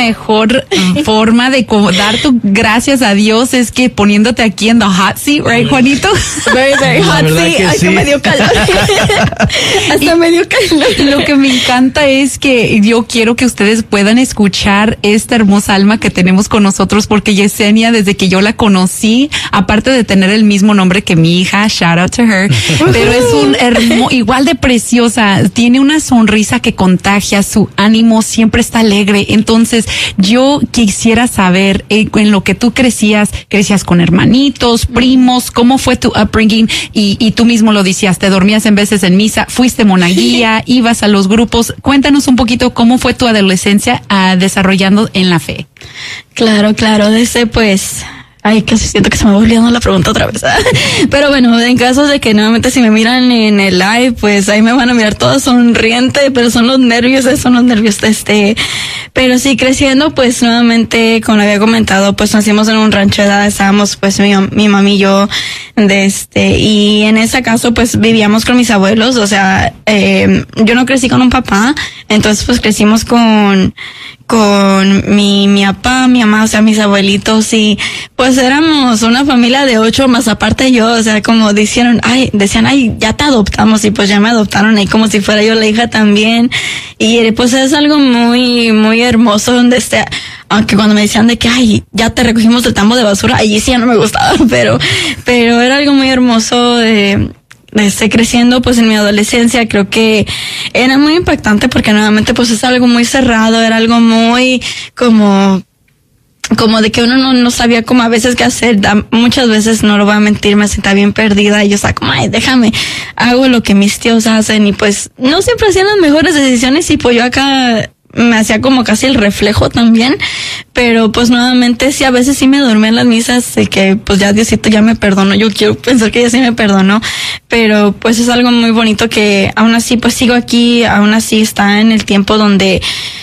mejor forma de dar tu gracias a Dios es que poniéndote aquí en the hot seat, right, Juanito? Very, very hot seat. Ay, que me dio calor. Hasta me dio calor. Lo que me encanta es que yo quiero que ustedes puedan escuchar esta hermosa alma que tenemos con nosotros, porque Yesenia, desde que yo la conocí, aparte de tener el mismo nombre que mi hija, shout out to her, pero es igual de preciosa, tiene una sonrisa que contagia, su ánimo siempre está alegre. Entonces yo quisiera saber, en lo que tú crecías con hermanitos, primos, ¿cómo fue tu upbringing? Y tú mismo lo decías, te dormías en veces en misa, fuiste monaguilla, ibas a los grupos. Cuéntanos un poquito cómo fue tu adolescencia desarrollando en la fe. Claro, desde pues... Ay, casi siento que se me va olvidando la pregunta otra vez. Pero bueno, en caso de que nuevamente si me miran en el live, pues ahí me van a mirar toda sonriente, pero son los nervios. Pero sí, creciendo, pues nuevamente, como había comentado, pues nacimos en un rancho de edad, estábamos pues mi mami y yo, y en ese caso pues vivíamos con mis abuelos, o sea, yo no crecí con un papá, entonces pues crecimos con mi papá, mi mamá, o sea, mis abuelitos, y pues éramos una familia de 8 más aparte yo, o sea, como decían, ya te adoptamos, y pues ya me adoptaron ahí como si fuera yo la hija también, y pues es algo muy, muy hermoso donde aunque cuando me decían de que, ya te recogimos del tambo de basura, allí sí ya no me gustaba, pero era algo muy hermoso creciendo pues en mi adolescencia. Creo que era muy impactante porque nuevamente pues es algo muy cerrado, era algo muy como de que uno no sabía como a veces qué hacer. Muchas veces, no lo voy a mentir, me sentía bien perdida y yo estaba como, déjame, hago lo que mis tíos hacen, y pues no siempre hacían las mejores decisiones, y pues yo acá me hacía como casi el reflejo también, pero pues nuevamente sí, a veces sí me dormí en las misas, de que pues ya Diosito ya me perdonó, yo quiero pensar que ya sí me perdonó, pero pues es algo muy bonito que aún así pues sigo aquí, aún así está en el tiempo donde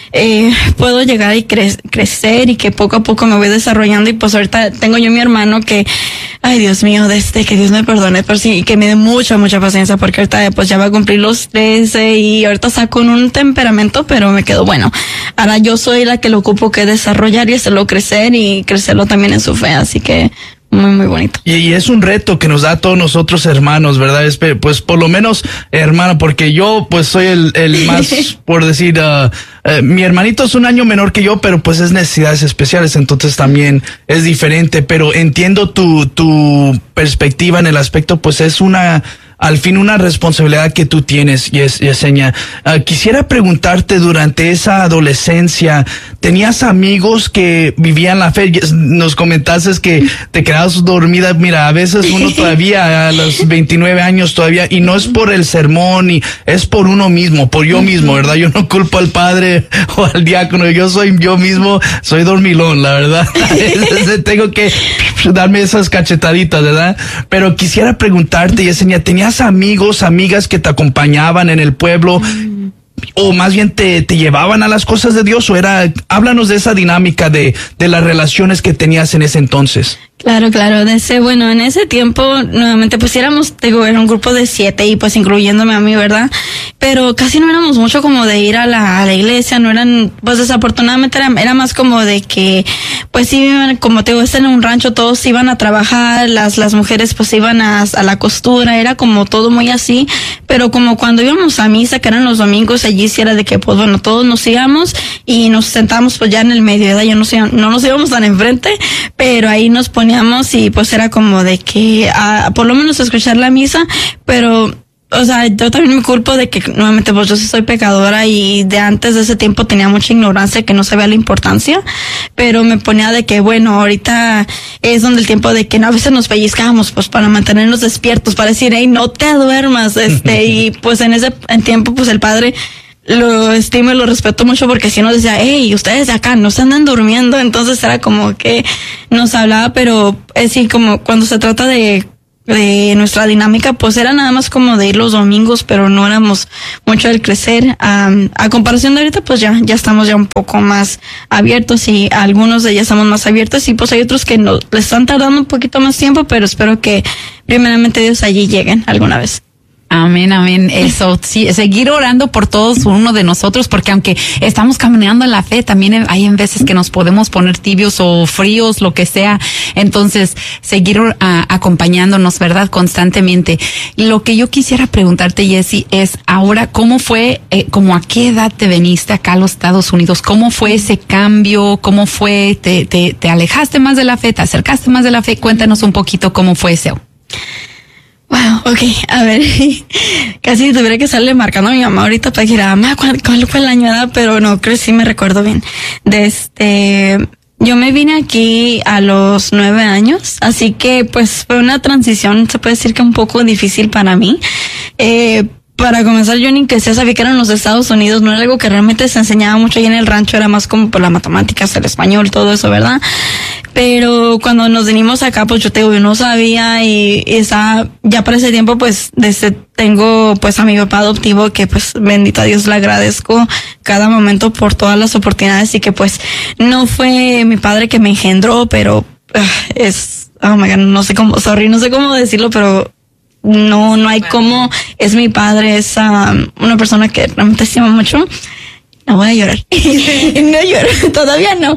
puedo llegar y crecer, y que poco a poco me voy desarrollando, y pues ahorita tengo yo mi hermano que, ay Dios mío, que Dios me perdone, pero sí, que me dé mucha paciencia, porque ahorita pues ya va a cumplir los 13 y ahorita está con un temperamento, pero me quedo bueno. Ahora yo soy la que lo ocupo que desarrollar y hacerlo crecer y crecerlo también en su fe, así que muy, muy bonito. Y es un reto que nos da a todos nosotros hermanos, ¿verdad? Pues por lo menos hermano, porque yo pues soy el más, por decir, mi hermanito es un año menor que yo, pero pues es necesidades especiales, entonces también es diferente, pero entiendo tu perspectiva en el aspecto, pues es al fin una responsabilidad que tú tienes, Yesenia. Quisiera preguntarte, durante esa adolescencia, ¿tenías amigos que vivían la fe? Nos comentaste que te quedabas dormida. Mira, a veces uno todavía a los 29 años todavía, y no es por el sermón, y es por uno mismo, por yo mismo, ¿verdad? Yo no culpo al padre o al diácono, yo mismo soy dormilón, la verdad. Tengo que darme esas cachetaditas, ¿verdad? Pero quisiera preguntarte, Yesenia, ¿tenías amigos, amigas que te acompañaban en el pueblo? O más bien te llevaban a las cosas de Dios, háblanos de esa dinámica de las relaciones que tenías en ese entonces. Claro, bueno, en ese tiempo, nuevamente, pues era un grupo de 7, y pues incluyéndome a mí, ¿verdad? Pero casi no éramos mucho como de ir a la iglesia, no eran, pues desafortunadamente era más como de que, pues sí, como te digo, en un rancho, todos iban a trabajar, las mujeres pues iban a la costura, era como todo muy así, pero como cuando íbamos a misa, que eran los domingos, allí sí era de que, pues bueno, todos nos íbamos y nos sentábamos pues ya en el medio, ¿verdad? No nos íbamos tan enfrente, pero ahí nos poníamos, y pues era como de que por lo menos escuchar la misa, pero o sea, yo también me culpo de que nuevamente pues yo sí soy pecadora, y de antes de ese tiempo tenía mucha ignorancia, que no sabía la importancia, pero me ponía de que bueno, ahorita es donde el tiempo de que a veces nos pellizcábamos pues para mantenernos despiertos, para decir, no te duermas, y pues en ese tiempo pues el padre lo estimo y lo respeto mucho, porque si nos decía, ustedes de acá no se andan durmiendo, entonces era como que nos hablaba, pero sí, como cuando se trata de nuestra dinámica, pues era nada más como de ir los domingos, pero no éramos mucho del crecer. A comparación de ahorita, pues ya estamos ya un poco más abiertos, y algunos de ellos estamos más abiertos, y pues hay otros que les están tardando un poquito más tiempo, pero espero que primeramente Dios allí lleguen alguna vez. Amén, amén. Eso, sí, seguir orando por todos uno de nosotros, porque aunque estamos caminando en la fe, también hay en veces que nos podemos poner tibios o fríos, lo que sea. Entonces, seguir acompañándonos, ¿verdad? Constantemente. Lo que yo quisiera preguntarte, Jessie, es ahora, ¿cómo fue, como a qué edad te viniste acá a los Estados Unidos? ¿Cómo fue ese cambio? ¿Cómo fue? ¿Te alejaste más de la fe? ¿Te acercaste más de la fe? Cuéntanos un poquito cómo fue eso. Wow, okay, a ver, casi tuviera que estarle marcando a mi mamá ahorita para que dijera, mamá, ¿cuál fue el año? Pero no, creo que sí me recuerdo bien. Yo me vine aquí a los 9 años, así que pues fue una transición, se puede decir que un poco difícil para mí. Para comenzar, yo ni que sabía que eran los Estados Unidos, no era algo que realmente se enseñaba mucho ahí en el rancho, era más como por las matemáticas, el español, todo eso, ¿verdad? Pero cuando nos vinimos acá, pues yo no sabía y ya para ese tiempo, pues, tengo pues a mi papá adoptivo que pues bendito a Dios le agradezco cada momento por todas las oportunidades y que pues no fue mi padre que me engendró, pero oh my God, no sé cómo decirlo, pero no hay cómo, es mi padre, es una persona que realmente estimo mucho. No voy a llorar. No lloro, todavía no.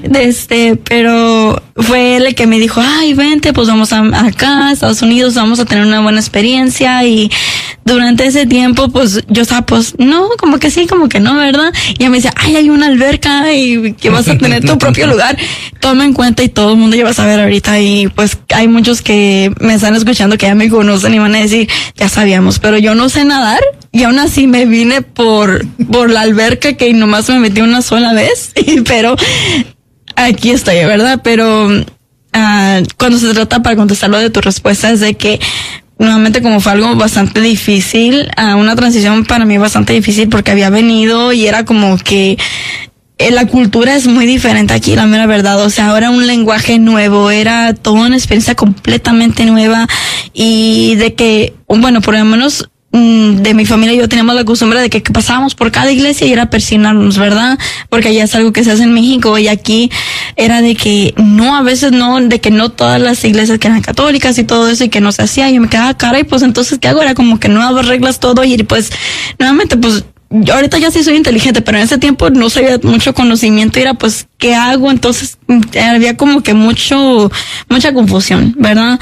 Pero fue él el que me dijo, ay, vente, pues vamos acá a Estados Unidos, vamos a tener una buena experiencia. Y durante ese tiempo, pues yo estaba, pues, no, como que sí, como que no, ¿verdad? Y ella me decía, ay, hay una alberca y que vas a tener tu propio lugar. Toma en cuenta y todo el mundo ya va a saber ahorita. Y pues hay muchos que me están escuchando que ya me conocen y van a decir, ya sabíamos, pero yo no sé nadar. Y aún así me vine por la alberca que nomás me metí una sola vez, pero aquí estoy, ¿verdad? Pero cuando se trata, para contestarlo de tu respuesta, es de que nuevamente como fue algo bastante difícil, una transición para mí bastante difícil porque había venido y era como que la cultura es muy diferente aquí, la mera verdad. O sea, ahora un lenguaje nuevo, era toda una experiencia completamente nueva y de que, bueno, por lo menos de mi familia y yo teníamos la costumbre de que pasábamos por cada iglesia y era persignarnos, ¿verdad? Porque allá es algo que se hace en México y aquí era de que no, a veces no, de que no todas las iglesias que eran católicas y todo eso y que no se hacía. Y yo me quedaba, caray, pues entonces, ¿qué hago? Era como que nuevas reglas, todo y pues, nuevamente, pues, yo ahorita ya sí soy inteligente, pero en ese tiempo no sabía mucho conocimiento y era pues, ¿qué hago? Entonces, había como que mucha confusión, ¿verdad?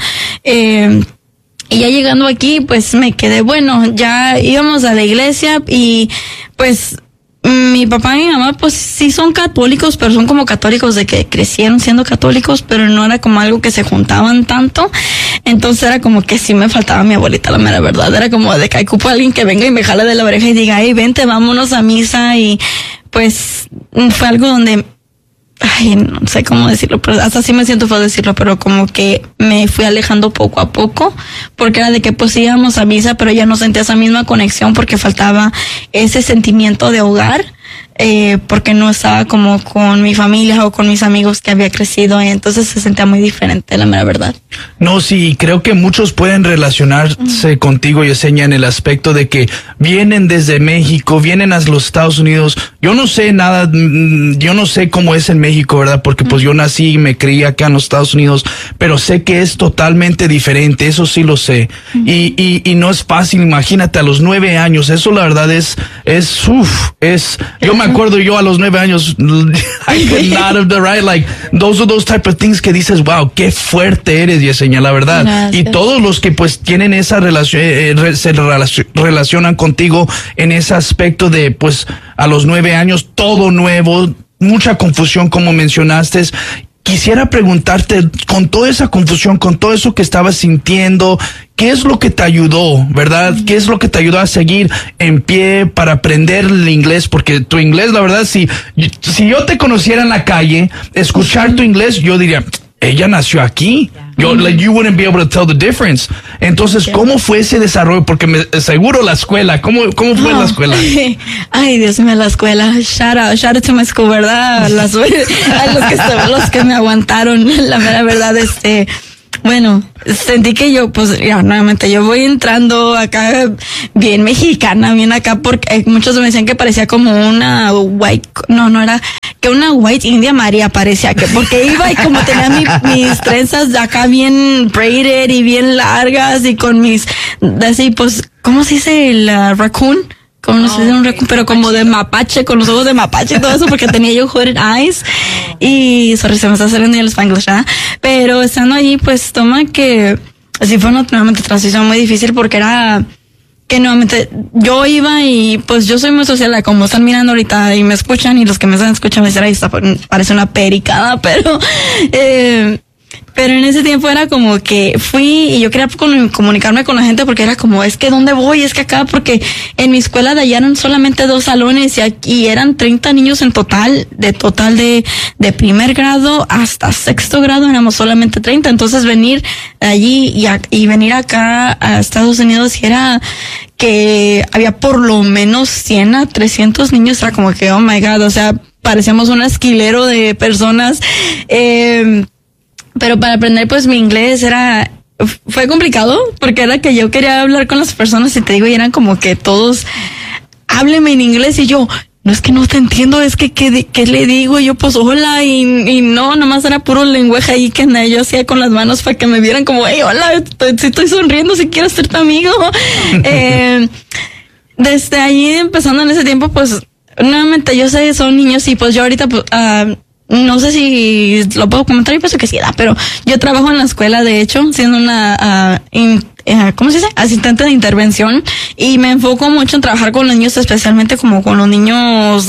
Y ya llegando aquí, pues me quedé, bueno, ya íbamos a la iglesia y pues mi papá y mi mamá pues sí son católicos, pero son como católicos de que crecieron siendo católicos, pero no era como algo que se juntaban tanto. Entonces era como que sí me faltaba mi abuelita, la mera verdad. Era como de que hay cupo alguien que venga y me jale de la oreja y diga, hey, vente, vámonos a misa. Y pues fue algo donde, ay, no sé cómo decirlo, pero hasta sí me siento feo decirlo, pero como que me fui alejando poco a poco, porque era de que pues íbamos a misa, pero ya no sentía esa misma conexión porque faltaba ese sentimiento de hogar, porque no estaba como con mi familia o con mis amigos que había crecido, y entonces se sentía muy diferente, la mera verdad. No, sí, creo que muchos pueden relacionarse contigo, Yesenia, en el aspecto de que vienen desde México, vienen a los Estados Unidos. Yo no sé nada, yo no sé cómo es en México, ¿verdad? Porque pues yo nací y me crié acá en los Estados Unidos, pero sé que es totalmente diferente, eso sí lo sé. Y no es fácil, imagínate, a los 9 años, eso la verdad yo me acuerdo yo a los 9 años, I could not have the right, like, those are those type of things que dices, wow, qué fuerte eres, Yesenia, la verdad. Gracias. Y todos los que pues tienen esa relación, se relacionan contigo en ese aspecto de pues a los 9 años, todo nuevo, mucha confusión como mencionaste. Quisiera preguntarte, con toda esa confusión, con todo eso que estabas sintiendo, ¿qué es lo que te ayudó, verdad? ¿Qué es lo que te ayudó a seguir en pie para aprender el inglés? Porque tu inglés, la verdad, si yo te conociera en la calle, escuchar tu inglés, yo diría, ella nació aquí. You wouldn't be able to tell the difference. Entonces, ¿cómo fue ese desarrollo? Porque seguro la escuela, ¿cómo fue la escuela? Ay, Dios mío, la escuela. Shout out to my school, ¿verdad? A los que me aguantaron, la mera verdad, bueno, sentí que yo, pues, ya, nuevamente, yo voy entrando acá bien mexicana, bien acá, porque muchos me decían que parecía como una white, no era, que una white India María parecía, que porque iba y como tenía mis trenzas de acá bien braided y bien largas y con mis, así pues, ¿cómo se dice el raccoon? Como no sé, un raccoon, pero como de mapache, con los ojos de mapache y todo eso, porque tenía yo hooded eyes. Y, sorry, se me está saliendo el Spanglish, ¿verdad? Pero estando allí, pues, toma que, así fue una nuevamente transición muy difícil porque era que nuevamente yo iba y pues yo soy muy social, como están mirando ahorita y me escuchan y los que me están escuchando me dicen, ahí está, parece una pericada, pero en ese tiempo era como que fui y yo quería comunicarme con la gente porque era como, es que ¿dónde voy? Es que acá, porque en mi escuela de allá eran solamente 2 salones y aquí eran 30 niños en total de primer grado hasta 6º grado éramos solamente 30. Entonces venir allí y venir acá a Estados Unidos y era que había por lo menos 100 a 300 niños, era como que, oh my God, o sea, parecíamos un esquilero de personas, pero para aprender pues mi inglés fue complicado porque era que yo quería hablar con las personas y te digo, y eran como que todos, hábleme en inglés y yo, no es que no te entiendo, es que ¿qué le digo? Y yo pues hola y no, nomás era puro lenguaje ahí que yo hacía con las manos para que me vieran como, hey, hola, si estoy sonriendo, si quiero ser tu amigo. Desde allí empezando en ese tiempo pues nuevamente yo sé, son niños y pues yo ahorita pues, no sé si lo puedo comentar, yo pienso que sí, pero yo trabajo en la escuela, de hecho, siendo una, ¿cómo se dice? Asistente de intervención, y me enfoco mucho en trabajar con los niños, especialmente como con los niños,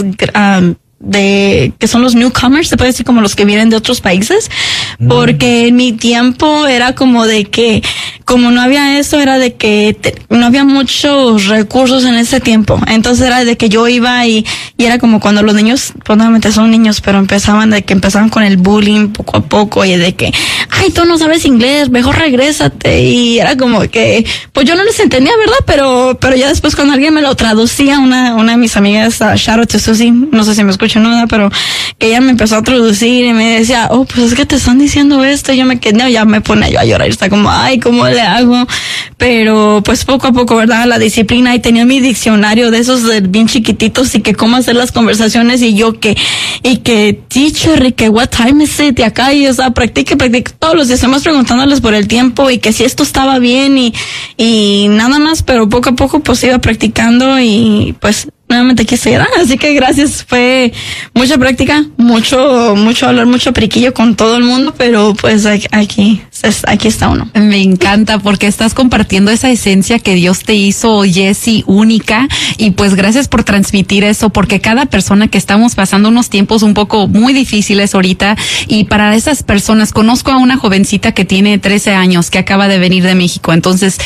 que son los newcomers, se puede decir como los que vienen de otros países, porque en mi tiempo era como de que, como no había eso, era de que no había muchos recursos en ese tiempo, entonces era de que yo iba y era como cuando los niños, pues nuevamente son niños, pero empezaban con el bullying poco a poco y de que, ay, tú no sabes inglés, mejor regrésate, y era como que, pues yo no les entendía, ¿verdad? Pero ya después cuando alguien me lo traducía, una de mis amigas, shout out to Susie, no sé si me escucha nada, pero que ella me empezó a traducir y me decía, oh, pues es que te están diciendo esto, y yo me quedé, ya me pone yo a llorar, está como, ay, ¿cómo le hago? Pero pues poco a poco, ¿verdad? La disciplina, y tenía mi diccionario de esos bien chiquititos y que cómo hacer las conversaciones y yo que teacher y que what time is it y acá, y o sea, practique todos los días, estamos preguntándoles por el tiempo y que si esto estaba bien y nada más, pero poco a poco pues iba practicando y pues nuevamente aquí estoy, ¿verdad? Así que gracias, fue mucha práctica, mucho hablar, mucho periquillo con todo el mundo, pero pues aquí está uno. Me encanta porque estás compartiendo esa esencia que Dios te hizo, Jessie, única, y pues gracias por transmitir eso, porque cada persona que estamos pasando unos tiempos un poco muy difíciles ahorita, y para esas personas, conozco a una jovencita que tiene 13 años, que acaba de venir de México, entonces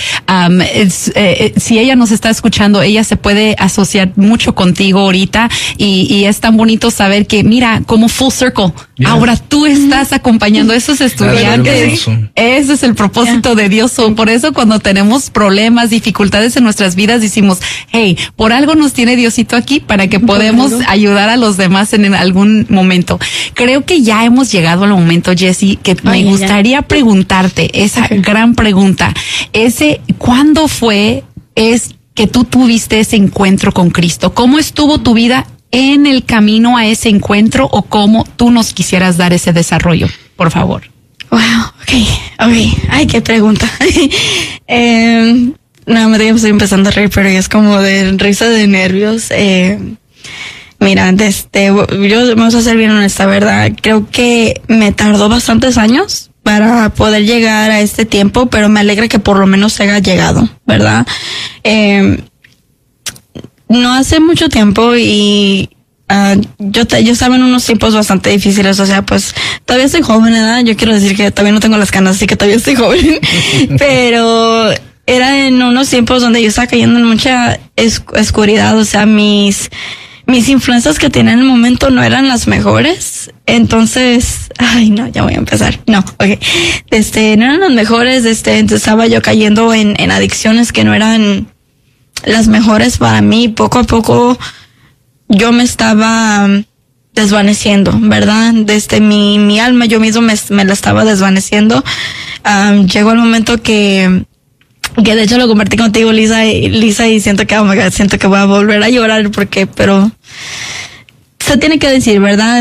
si ella nos está escuchando, ella se puede asociar mucho contigo ahorita, y es tan bonito saber que, mira, como full circle, ahora tú estás acompañando a esos estudiantes. Ese es el propósito de Dios. Por eso cuando tenemos problemas, dificultades en nuestras vidas, decimos, hey, por algo nos tiene Diosito aquí para que podamos ayudar a los demás en algún momento. Creo que ya hemos llegado al momento, Jessie, que me gustaría preguntarte esa gran pregunta. ¿Cuándo fue que tú tuviste ese encuentro con Cristo? ¿Cómo estuvo tu vida en el camino a ese encuentro, o cómo tú nos quisieras dar ese desarrollo? Por favor. Wow, okay. Ay, qué pregunta. No, me estoy empezando a reír, pero es como de risa de nervios. Mira, yo vamos a ser bien honesta, ¿verdad? Creo que me tardó bastantes años para poder llegar a este tiempo, pero me alegra que por lo menos se haya llegado, ¿verdad? No hace mucho tiempo y yo estaba en unos tiempos bastante difíciles, o sea, pues todavía estoy joven, ¿verdad? Yo quiero decir que todavía no tengo las canas, así que todavía estoy joven, pero era en unos tiempos donde yo estaba cayendo en mucha oscuridad, o sea, mis influencias que tenía en el momento no eran las mejores, entonces, ay no, ya voy a empezar, no, okay, no eran las mejores, entonces estaba yo cayendo en adicciones que no eran las mejores para mí. Poco a poco yo me estaba desvaneciendo, ¿verdad? Mi alma, yo mismo me la estaba desvaneciendo. Llegó el momento que de hecho lo compartí contigo, Lisa, y siento que, oh my God, siento que voy a volver a llorar pero se tiene que decir, ¿verdad?